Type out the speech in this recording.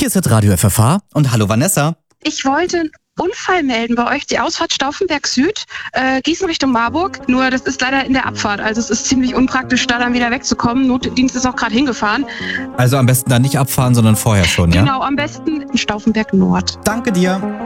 Hier ist das Radio FFH und hallo Vanessa. Ich wollte einen Unfall melden bei euch, die Ausfahrt Stauffenberg Süd, Gießen Richtung Marburg. Nur das ist leider in der Abfahrt, also es ist ziemlich unpraktisch, da dann wieder wegzukommen. Notdienst ist auch gerade hingefahren. Also am besten da nicht abfahren, sondern vorher schon, ja? Genau, am besten in Stauffenberg Nord. Danke dir.